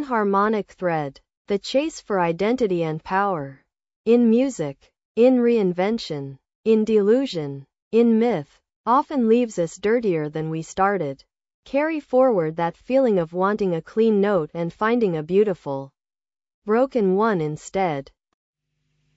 one harmonic thread. The chase for identity and power. In music, in reinvention, in delusion, in myth, often leaves us dirtier than we started. Carry forward that feeling of wanting a clean note and finding a beautiful, broken one instead.